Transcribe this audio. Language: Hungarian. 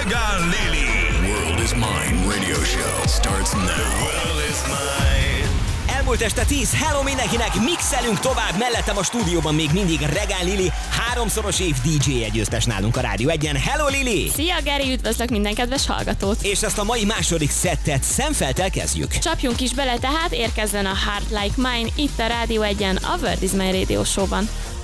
Regál Lili. World is Mine radio show starts now. World is mine. Elmúlt este 10, hello mindenkinek, mixelünk tovább, mellettem a stúdióban még mindig Regál Lili, 3-szoros év DJ győztes nálunk a Rádió 1-en. Hello Lili! Szia Geri, üdvözlök minden kedves hallgatót! És ezt a mai második szettet Szemfelttel kezdjük. Csapjunk is bele tehát, érkezzen a Heart Like Mine itt a Rádió 1-en, a World is Mine Radio Show-ban.